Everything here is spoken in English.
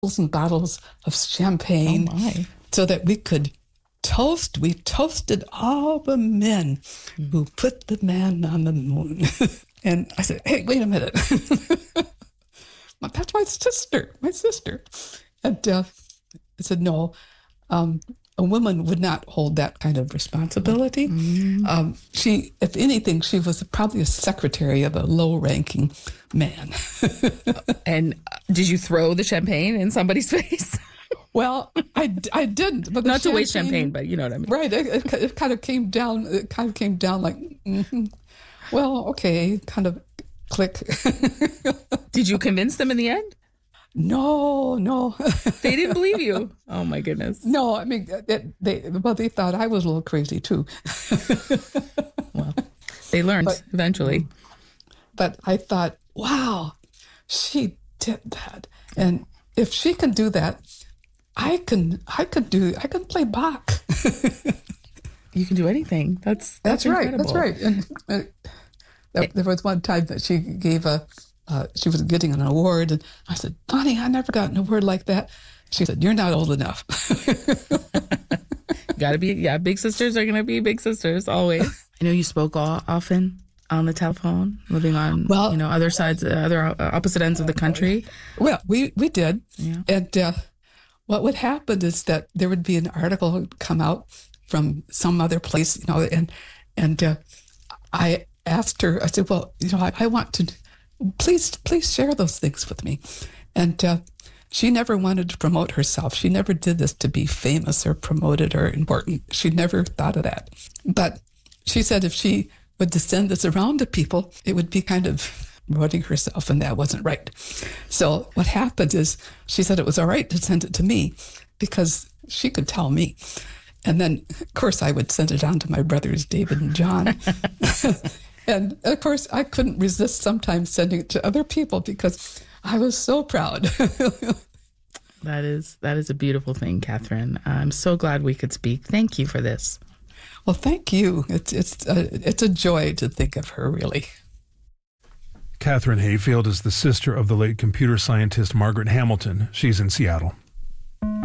and bottles of champagne so that we could toast. We toasted all the men who put the man on the moon. And I said, hey, wait a minute. That's my sister. And I said, no, a woman would not hold that kind of responsibility. She, if anything, she was probably a secretary of a low-ranking man. And did you throw the champagne in somebody's face? Well, I didn't. But not to waste champagne, but you know what I mean. Right. It kind of came down. It kind of came down like, well, okay, kind of click. Did you convince them in the end? No. They didn't believe you. Oh my goodness. No, I mean, they thought I was a little crazy too. Well, they learned eventually. But I thought, wow, she did that, and if she can do that, I can play Bach. You can do anything. That's right. incredible. That's right. And there was one time that she gave she was getting an award, and I said, Bonnie, I never got an award like that. She said, you're not old enough. Gotta be, big sisters are gonna be big sisters always. I know you spoke often on the telephone, living on other sides, other opposite ends of the country. Well, we did. Yeah. And what would happen is that there would be an article come out from some other place, and I asked her, I said, well, I want to, please share those things with me. And she never wanted to promote herself. She never did this to be famous or promoted or important. She never thought of that. But she said if she would send this around to people, it would be kind of promoting herself, and that wasn't right. So what happened is she said it was all right to send it to me because she could tell me. And then, of course, I would send it on to my brothers, David and John. And, of course, I couldn't resist sometimes sending it to other people because I was so proud. That is a beautiful thing, Catherine. I'm so glad we could speak. Thank you for this. Well, thank you. It's a joy to think of her, really. Catherine Hayfield is the sister of the late computer scientist Margaret Hamilton. She's in Seattle.